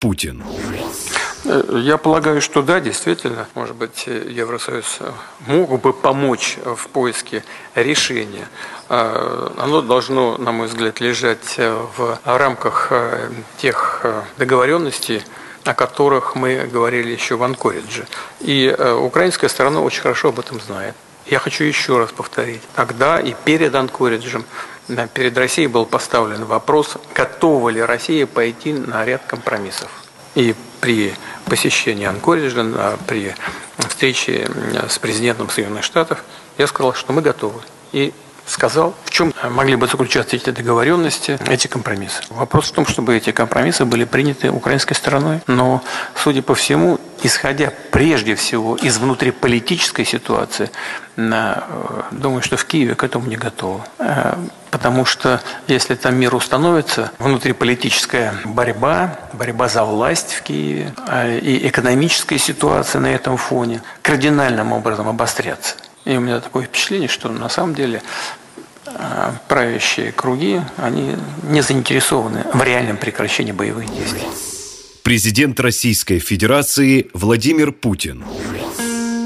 Путин. Я полагаю, что да, действительно, может быть, Евросоюз мог бы помочь в поиске решения. Оно должно, на мой взгляд, лежать в рамках тех договоренностей, о которых мы говорили еще в Анкоридже. И украинская сторона очень хорошо об этом знает. Я хочу еще раз повторить. Тогда и перед Анкориджем перед Россией был поставлен вопрос, готова ли Россия пойти на ряд компромиссов. И при посещении Анкориджа, при встрече с президентом Соединенных Штатов, я сказал, что мы готовы. И сказал, в чем могли бы заключаться эти договоренности, эти компромиссы. Вопрос в том, чтобы эти компромиссы были приняты украинской стороной. Но, судя по всему, исходя прежде всего из внутриполитической ситуации, думаю, что в Киеве к этому не готовы. Потому что если там мир установится, внутриполитическая борьба за власть в Киеве и экономическая ситуация на этом фоне кардинальным образом обострятся. И у меня такое впечатление, что на самом деле правящие круги, они не заинтересованы в реальном прекращении боевых действий. Президент Российской Федерации Владимир Путин.